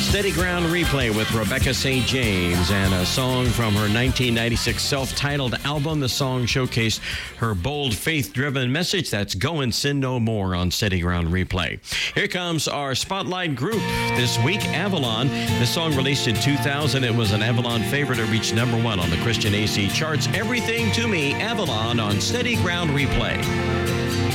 Steady Ground Replay with Rebecca St. James, and a song from her 1996 self-titled album. The song showcased her bold, faith-driven message. That's Go and Sin No More on Steady Ground Replay. Here comes our spotlight group this week, Avalon. This song released in 2000. It was an Avalon favorite. It reached number 1 on the Christian AC charts. Everything to Me, Avalon on Steady Ground Replay.